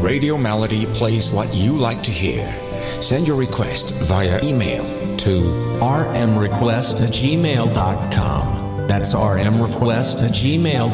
Radio Melody plays what you like to hear. Send your request via email to rmrequest@gmail.com. That's rmrequest@gmail.com.